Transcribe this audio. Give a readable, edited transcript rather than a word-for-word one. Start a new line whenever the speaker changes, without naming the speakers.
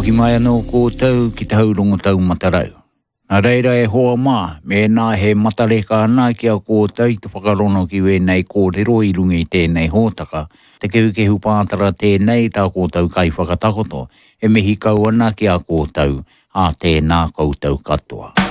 Toki mai anō kōtau ki te haurongo tau matarau. Nā reira e hoa mā, me nā he matareka ana ki a kōtau i te whakarono ki wēnei kōrero i runga i tēnei hōtaka. Te kehu pātara tēnei tā kōtau kai whakatakoto, e mihi kau ana ki a kōtau a tēnā koutou katoa.